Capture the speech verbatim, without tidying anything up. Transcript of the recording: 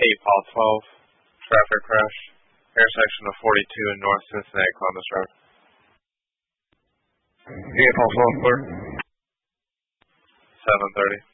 eight Paul twelve, traffic crash, intersection of forty-two and North Cincinnati Columbus Road. eight Paul twelve, clear. seven thirty.